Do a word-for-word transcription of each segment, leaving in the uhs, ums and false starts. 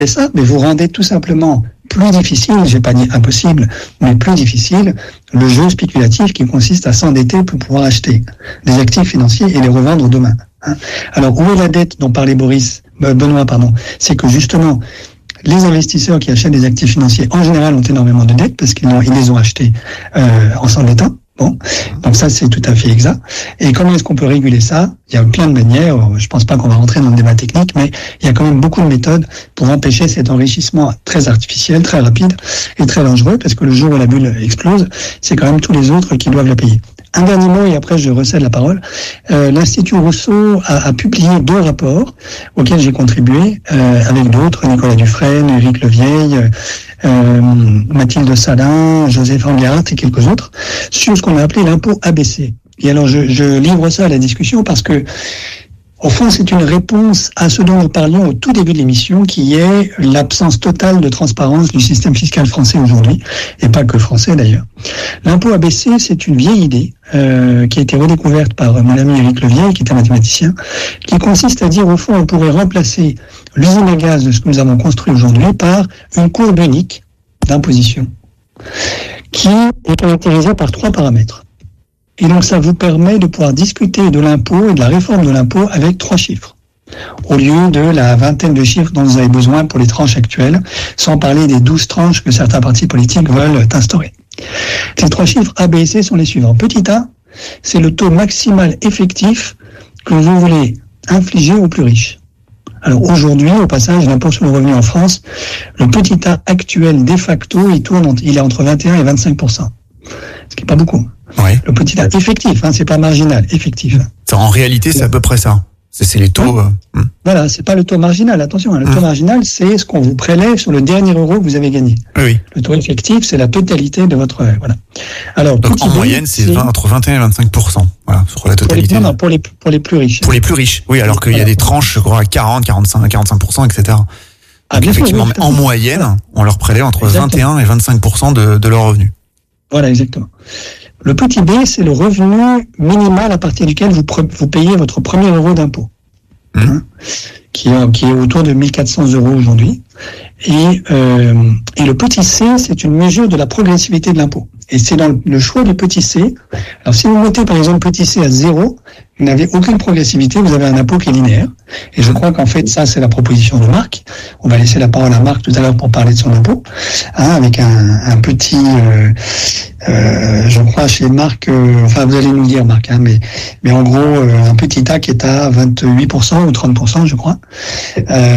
ça, mais vous rendez tout simplement plus difficile, j'ai pas dit impossible, mais plus difficile, le jeu spéculatif qui consiste à s'endetter pour pouvoir acheter des actifs financiers et les revendre demain. Hein. Alors, où est la dette dont parlait Boris, euh, Benoît, pardon, c'est que justement, les investisseurs qui achètent des actifs financiers, en général, ont énormément de dettes parce qu'ils ont, ils les ont achetés euh, en s'endettant. Bon, donc ça c'est tout à fait exact. Et comment est-ce qu'on peut réguler ça ? Il y a plein de manières. Je pense pas qu'on va rentrer dans le débat technique, mais il y a quand même beaucoup de méthodes pour empêcher cet enrichissement très artificiel, très rapide et très dangereux, parce que le jour où la bulle explose, c'est quand même tous les autres qui doivent la payer. Un dernier mot et après je recède la parole. Euh, L'Institut Rousseau a, a publié deux rapports auxquels j'ai contribué euh, avec d'autres, Nicolas Dufresne, Éric Levieille, euh, Mathilde Salin, Joseph Angart et quelques autres, sur ce qu'on a appelé l'impôt A B C. Et alors je, je livre ça à la discussion parce que au fond, c'est une réponse à ce dont nous parlions au tout début de l'émission, qui est l'absence totale de transparence du système fiscal français aujourd'hui, et pas que français d'ailleurs. L'impôt A B C, c'est une vieille idée euh, qui a été redécouverte par mon ami Éric Levieille, qui est un mathématicien, qui consiste à dire, au fond, on pourrait remplacer l'usine à gaz de ce que nous avons construit aujourd'hui par une courbe unique d'imposition, qui est caractérisée par trois paramètres. Et donc, ça vous permet de pouvoir discuter de l'impôt et de la réforme de l'impôt avec trois chiffres, au lieu de la vingtaine de chiffres dont vous avez besoin pour les tranches actuelles, sans parler des douze tranches que certains partis politiques veulent instaurer. Ces trois chiffres A, B et C sont les suivants. Petit a, c'est le taux maximal effectif que vous voulez infliger aux plus riches. Alors aujourd'hui, au passage, l'impôt sur le revenu en France, le petit a actuel de facto, il tourne, il est entre vingt et un et vingt-cinq pour cent, ce qui n'est pas beaucoup. Oui. Le petit a effectif, hein, c'est pas marginal, effectif. En réalité, c'est à peu près ça. C'est, c'est les taux. Oui. Euh... Voilà, c'est pas le taux marginal. Attention, hein, le mmh. taux marginal, c'est ce qu'on vous prélève sur le dernier euro que vous avez gagné. Oui. Le taux effectif, c'est la totalité de votre euh, voilà. Alors donc en moyenne, c'est, c'est vingt, entre vingt et un et vingt-cinq pour cent. Voilà, sur la totalité. Pour les, non, non, pour les pour les plus riches. Pour les plus riches. Oui, alors qu'il voilà. y a des tranches, je crois, à quarante, quarante-cinq, quarante-cinq pour cent, et cetera. Ah, donc, bien effectivement, sûr, oui, en moyenne, on leur prélève entre exactement. vingt et un et vingt-cinq pour cent de de leurs revenus. Voilà, exactement. Le petit b, c'est le revenu minimal à partir duquel vous, pre- vous payez votre premier euro d'impôt, mmh. hein, qui, est, qui est autour de mille quatre cents euros aujourd'hui. Et, euh, et le petit c, c'est une mesure de la progressivité de l'impôt. Et c'est dans le choix du petit c. Alors si vous mettez par exemple petit c à zéro, vous n'avez aucune progressivité, vous avez un impôt qui est linéaire. Et je crois qu'en fait, ça, c'est la proposition de Marc. On va laisser la parole à Marc tout à l'heure pour parler de son impôt, hein, avec un, un petit, euh, euh, je crois chez Marc, euh, enfin vous allez nous le dire Marc, hein, mais, mais en gros, euh, un petit A qui est à vingt-huit pour cent ou trente pour cent, je crois. Euh,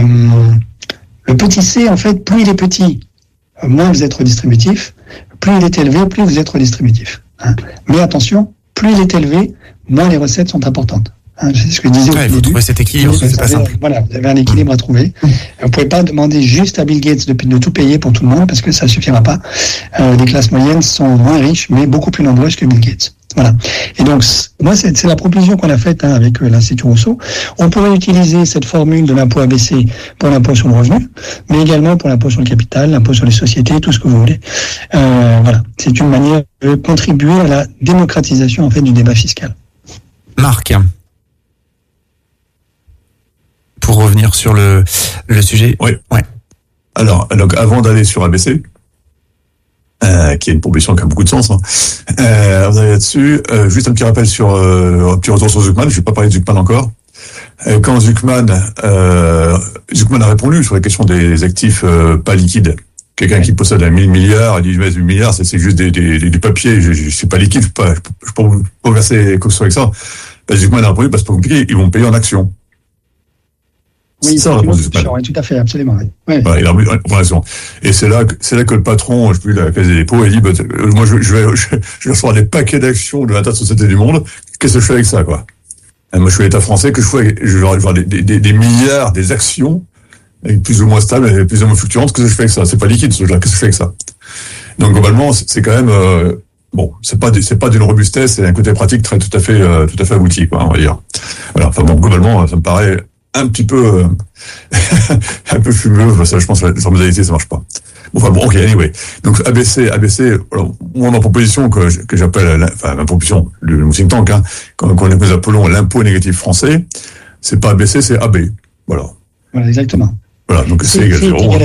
le petit c, en fait, plus il est petit, moins vous êtes redistributif. Plus il est élevé, plus vous êtes redistributif. Hein. Mais attention, plus il est élevé, moins les recettes sont importantes. Hein, c'est ce que je disais au ouais, début. Il faut trouver cet équilibre, vous c'est avez, pas simple. Voilà, vous avez un équilibre à trouver. Vous ne pouvez pas demander juste à Bill Gates de, de tout payer pour tout le monde, parce que ça ne suffira pas. Euh, les classes moyennes sont moins riches, mais beaucoup plus nombreuses que Bill Gates. Voilà. Et donc, moi, c'est, c'est la proposition qu'on a faite hein, avec euh, l'Institut Rousseau. On pourrait utiliser cette formule de l'impôt A B C pour l'impôt sur le revenu, mais également pour l'impôt sur le capital, l'impôt sur les sociétés, tout ce que vous voulez. Euh, voilà. C'est une manière de contribuer à la démocratisation, en fait, du débat fiscal. Marc, pour revenir sur le, le sujet. Oui. Ouais. Alors, donc, avant d'aller sur A B C, Euh, qui est une proposition qui a beaucoup de sens. Hein. Euh, on est là-dessus. Euh, juste un petit rappel sur euh, un petit retour sur Zuckman. Je vais pas parler de Zuckman encore. Euh, quand Zuckman, euh, Zuckman a répondu sur la question des actifs euh, pas liquides. Quelqu'un qui possède un mille milliards, il dit mais mille milliards, c'est, c'est juste des, des, des, des papiers. Je, je, je suis pas liquide, je peux pas, je peux pas verser quoi que ce soit avec ça. Ben, Zuckman a répondu parce que c'est pas compliqué. Ils vont payer en actions. Oui, c'est ça, oui, tout à fait, absolument. Oui. Oui. Voilà, il a en action. Et c'est là, que, c'est là que le patron, je sais plus, la Caisse des dépôts, il dit, bah, moi, je, je vais, je, je vais recevoir des paquets d'actions de vingt tas de sociétés du monde. Qu'est-ce que je fais avec ça, quoi? Et moi, je suis l'État français, que je fais, je vais avoir des, des, des milliards, des actions, plus ou moins stables, et plus ou moins fluctuantes. Qu'est-ce que je fais avec ça? C'est pas liquide, ce truc-là. Qu'est-ce que je fais avec ça? Donc, globalement, c'est, c'est quand même, euh, bon, c'est pas, c'est pas d'une robustesse, c'est un côté pratique très, tout à fait, euh, tout à fait abouti, quoi, on va dire. Voilà. Enfin bon, globalement, ça me paraît un petit peu, euh, un peu fumeux. Ça, je pense, que la modalité, ça marche pas. Bon, enfin bon, ok, anyway. Donc, A B C, A B C, alors, moi, ma proposition que, que j'appelle, enfin, ma proposition, le think tank, hein, qu'on, qu'on nous appelons l'impôt négatif français, c'est pas A B C, c'est A B. Voilà. Voilà, exactement. Voilà, donc c'est égal à zéro.